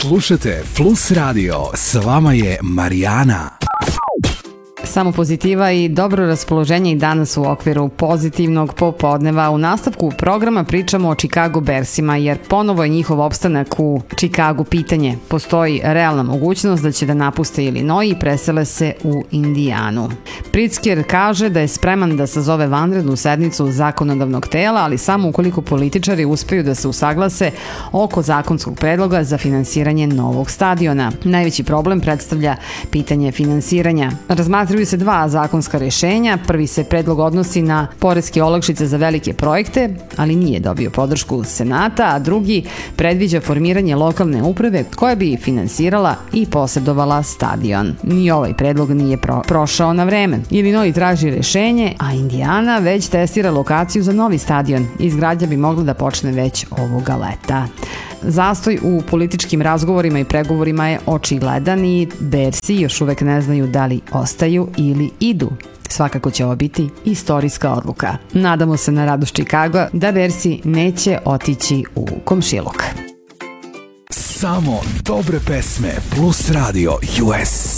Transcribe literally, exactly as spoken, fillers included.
Slušajte Plus Radio, s vama je Marijana. Samo pozitiva i dobro raspoloženje i danas u okviru pozitivnog popodneva. U nastavku programa pričamo o Chicago Bearsima, jer ponovo je njihov opstanak u Chicagu pitanje. Postoji realna mogućnost da će da napuste Illinois i presele se u Indijanu. Pritzker kaže da je spreman da sazove vanrednu sednicu zakonodavnog tela, ali samo ukoliko političari uspeju da se usaglase oko zakonskog predloga za finansiranje novog stadiona. Najveći problem predstavlja pitanje finansiranja. Razmatraju se dva zakonska rješenja. Prvi se predlog odnosi na poreske olakšice za velike projekte, ali nije dobio podršku Senata, a drugi predviđa formiranje lokalne uprave koja bi finansirala i posjedovala stadion. Ni ovaj predlog nije pro- prošao na vreme. Illinois traži rješenje, a Indijana već testira lokaciju za novi stadion. Izgradnja bi mogla da počne već ovoga leta. Zastoj u političkim razgovorima i pregovorima je očigledan i Bearsi još uvek ne znaju da li ostaju ili idu. Svakako će ovo biti istorijska odluka. Nadamo se na radost Chicaga da Bearsi neće otići u komšiluk. Samo dobre pesme Plus Radio U S.